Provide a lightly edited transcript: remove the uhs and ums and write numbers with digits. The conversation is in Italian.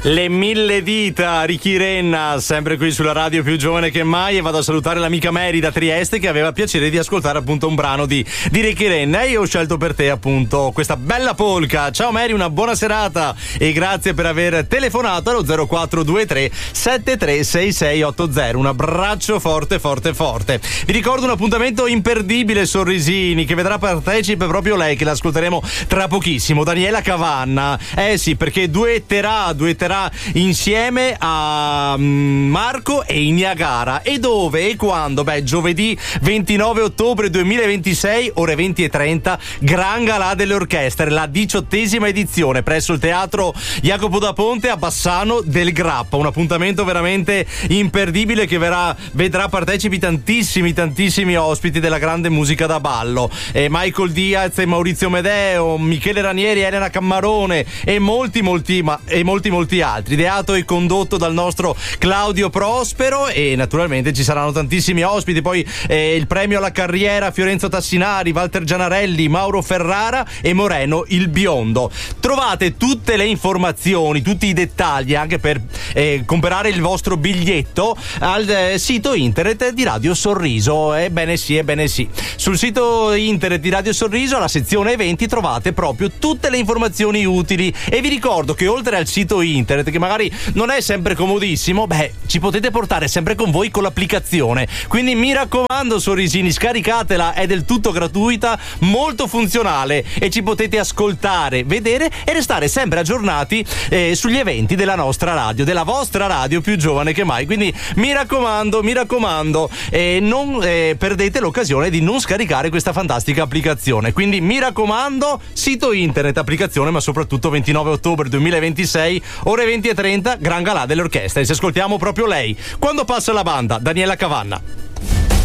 Le mille dita, Ricky Renna, sempre qui sulla radio più giovane che mai, e vado a salutare l'amica Mary da Trieste che aveva piacere di ascoltare appunto un brano di Ricky Renna, e io ho scelto per te appunto questa bella polka. Ciao Mary, una buona serata e grazie per aver telefonato allo 0423 736680. Un abbraccio forte forte forte. Vi ricordo un appuntamento imperdibile, Sorrisini, che vedrà partecipe proprio lei, che l'ascolteremo tra pochissimo, Daniela Cavanna. Sì, perché duetterà insieme a Marco e Niagara. E dove e quando? Giovedì 29 ottobre 2026, ore 20:30, Gran Galà delle Orchestre, la 18ª edizione presso il teatro Jacopo da Ponte a Bassano del Grappa. Un appuntamento veramente imperdibile che vedrà partecipi tantissimi ospiti della grande musica da ballo, Michael Diaz e Maurizio Medeo, Michele Ranieri, Elena Cammarone e molti altri, ideato e condotto dal nostro Claudio Prospero, e naturalmente ci saranno tantissimi ospiti. Poi il premio alla carriera Fiorenzo Tassinari, Walter Gianarelli, Mauro Ferrara e Moreno il Biondo. Trovate tutte le informazioni, tutti i dettagli anche per comprare il vostro biglietto al sito internet di Radio Sorriso. Ebbene sì, sul sito internet di Radio Sorriso, alla sezione eventi, trovate proprio tutte le informazioni utili. E vi ricordo che oltre al sito internet, che magari non è sempre comodissimo, ci potete portare sempre con voi con l'applicazione. Quindi mi raccomando, Sorrisini, scaricatela, è del tutto gratuita, molto funzionale, e ci potete ascoltare, vedere e restare sempre aggiornati sugli eventi della nostra radio, della vostra radio più giovane che mai. Quindi mi raccomando, non perdete l'occasione di non scaricare questa fantastica applicazione. Quindi mi raccomando, sito internet, applicazione, ma soprattutto 29 ottobre 2026, ore 20:30, Gran Galà delle Orchestre. Ci ascoltiamo proprio lei. Quando passa la banda, Daniela Cavanna.